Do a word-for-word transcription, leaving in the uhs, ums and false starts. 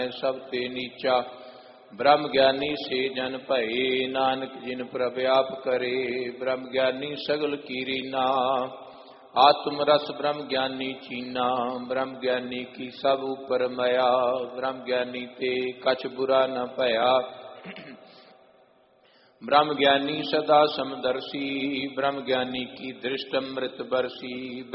सब ते नीचा। ब्रह्म ज्ञानी से जन भये, नानक जिन प्रभ आप करे। ब्रह्म ज्ञानी सगल कीरीना, आत्म रस ब्रह्म ज्ञानी चीना। ब्रह्म ज्ञानी की सब ऊपर मया, ब्रह्म ज्ञानी ते कछ बुरा न भया। ब्रह्म ज्ञानी सदा समदर्शी, ब्रह्म ज्ञानी की दृष्ट अमृत बरसी।